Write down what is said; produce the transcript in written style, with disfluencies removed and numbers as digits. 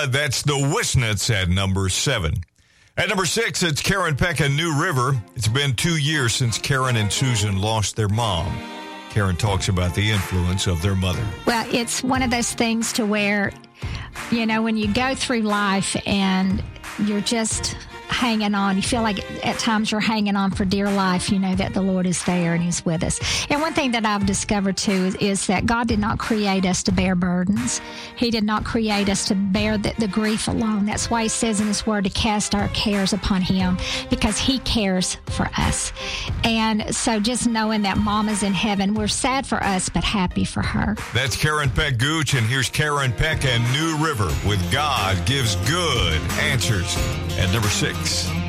That's the Wisnets at number 7. At number 6, it's Karen Peck and New River. It's been 2 years since Karen and Susan lost their mom. Karen talks about the influence of their mother. Well, it's one of those things to where, you know, when you go through life and you're just hanging on, you feel like at times you're hanging on for dear life, you know that the Lord is there and He's with us. And one thing that I've discovered too is that God did not create us to bear burdens. He did not create us to bear the grief alone. That's why He says in His Word to cast our cares upon Him, because He cares for us. And so just knowing that Mom is in heaven, we're sad for us but happy for her. That's Karen Peck Gooch, and here's Karen Peck and New River with God Gives Good Answers at number 6.